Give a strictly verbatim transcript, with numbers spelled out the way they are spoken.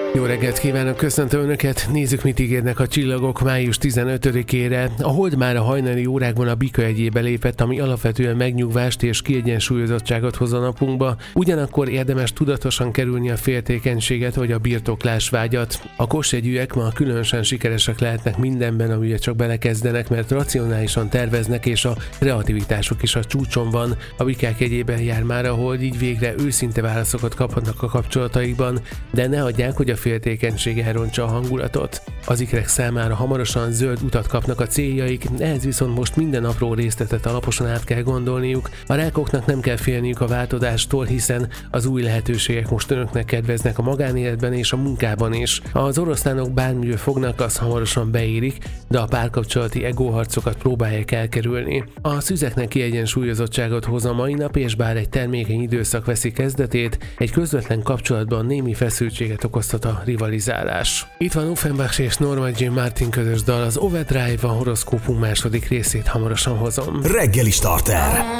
Jó reggelt kívánok, köszöntöm Önöket! Nézzük, mit ígérnek a csillagok május tizenötödikére. A hold már a hajnali órákban a Bika egyébe lépett, ami alapvetően megnyugvást és kiegyensúlyozottságot hoz a napunkba. Ugyanakkor érdemes tudatosan kerülni a féltékenységet vagy a birtoklásvágyat. A kosjegyűek ma különösen sikeresek lehetnek mindenben, amiben csak belekezdenek, mert racionálisan terveznek és a kreativitásuk is a csúcson van. A Bikák egyében jár már a hold, így végre őszinte válaszokat kaphatnak a kapcsolataikban, de ne hagyják, hogy a féltékenység elrontsa a hangulatot. Az ikrek számára hamarosan zöld utat kapnak a céljaik, ehhez viszont most minden apró részletet alaposan át kell gondolniuk. A rákoknak nem kell félniük a változástól, hiszen az új lehetőségek most önöknek kedveznek a magánéletben és a munkában is. Az oroszlánok bármiből fognak, az hamarosan beérik, de a párkapcsolati egóharcokat próbálják elkerülni. A szüzeknek kiegyensúlyozottságot hoz a mai nap, és bár egy termékeny időszak veszi kezdetét, egy közvetlen kapcsolatban némi feszültséget okozhat a rivalizálás. Itt van Offenbach és Norma Jean Martin közös dal, az Overdrive, a horoszkópunk második részét hamarosan hozom. Reggeli starter.